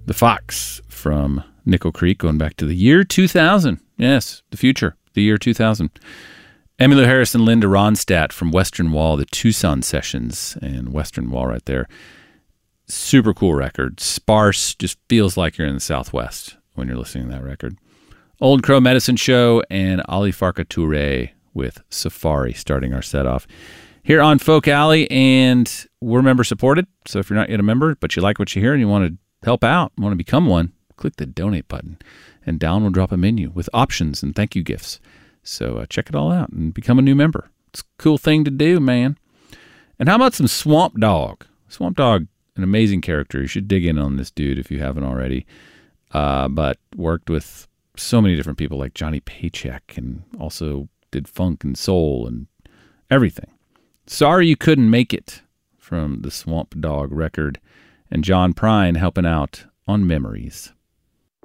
The Fox from Nickel Creek, going back to the year 2000. Yes, the future, the year 2000. Emmylou Harris and Linda Ronstadt from Western Wall, the Tucson Sessions, and Western Wall right there. Super cool record. Sparse, just feels like you're in the Southwest when you're listening to that record. Old Crow Medicine Show and Ali Farka Touré with Safari starting our set off here on Folk Alley, and we're member supported. So if you're not yet a member, but you like what you hear and you want to help out, want to become one, click the donate button, and down will drop a menu with options and thank you gifts. So check it all out and become a new member. It's a cool thing to do, man. And how about some Swamp Dogg? Swamp Dogg, an amazing character. You should dig in on this dude if you haven't already. But worked with so many different people like Johnny Paycheck, and also did funk and soul and everything. Sorry You Couldn't Make It from the Swamp Dogg record, and John Prine helping out on Memories.